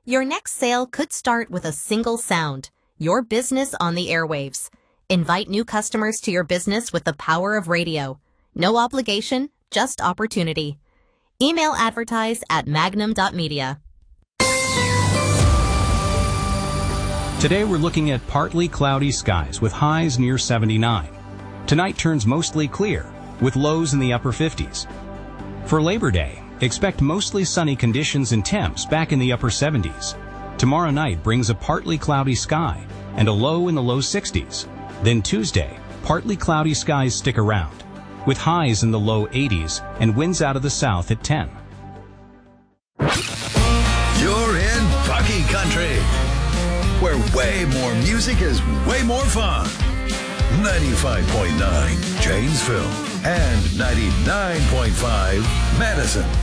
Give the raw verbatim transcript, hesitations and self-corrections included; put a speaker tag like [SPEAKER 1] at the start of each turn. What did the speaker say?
[SPEAKER 1] Your next sale could start with a single sound, your business on the airwaves. Invite new customers to your business with the power of radio. No obligation, just opportunity. Email advertise at magnum dot media.
[SPEAKER 2] Today we're looking at partly cloudy skies with highs near seventy-nine. Tonight turns mostly clear, with lows in the upper fifties. For Labor Day, expect mostly sunny conditions and temps back in the upper seventies. Tomorrow night brings a partly cloudy sky and a low in the low sixties. Then Tuesday, partly cloudy skies stick around, with highs in the low eighties and winds out of the south at ten.
[SPEAKER 3] You're in Bucky Country, where way more music is way more fun. ninety-five point nine Janesville and ninety-nine point five Madison.